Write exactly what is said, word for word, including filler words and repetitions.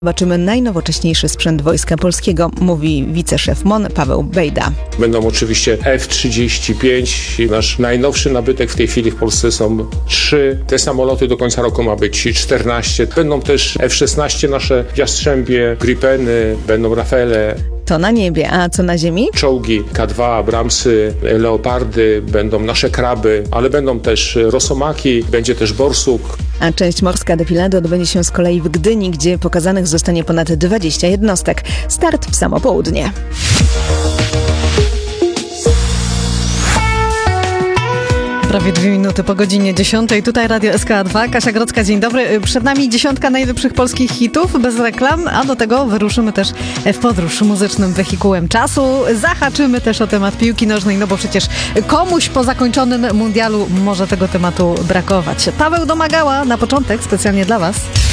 Zobaczymy najnowocześniejszy sprzęt Wojska Polskiego, mówi wiceszef M O N Paweł Bejda. Będą oczywiście F trzydzieści pięć. Nasz najnowszy nabytek w tej chwili w Polsce są trzy. Te samoloty do końca roku ma być czternaście. Będą też F szesnaście nasze Jastrzębie, Gripeny, będą Rafale. To na niebie, a co na ziemi? Czołgi K dwa, Abramsy, Leopardy, będą nasze kraby, ale będą też Rosomaki, będzie też Borsuk. A część morska defilady odbędzie się z kolei w Gdyni, gdzie pokazanych zostanie ponad dwadzieścia jednostek. Start w samo południe. Prawie dwie minuty po godzinie dziesiątej. Tutaj Radio S K A dwa. Kasia Grodzka, dzień dobry. Przed nami dziesiątka najlepszych polskich hitów bez reklam, a do tego wyruszymy też w podróż muzycznym wehikułem czasu. Zahaczymy też o temat piłki nożnej, no bo przecież komuś po zakończonym mundialu może tego tematu brakować. Paweł Domagała na początek specjalnie dla Was.